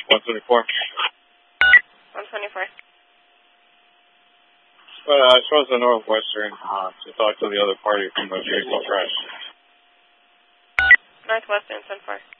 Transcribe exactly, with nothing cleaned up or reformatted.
one twenty-four. one twenty-four. Well, I chose the Northwestern uh, to talk to the other party from the vehicle crash. Northwestern, ten four.